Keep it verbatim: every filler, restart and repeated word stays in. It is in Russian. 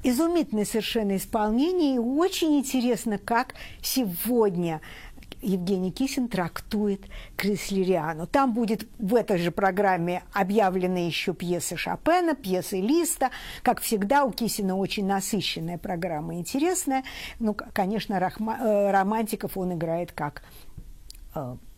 изумительное совершенно исполнение. И очень интересно, как сегодня Евгений Кисин трактует Креслериану. Там будет в этой же программе объявлены еще пьесы Шопена, пьесы Листа. Как всегда, у Кисина очень насыщенная программа, интересная. Ну, конечно, романтиков он играет как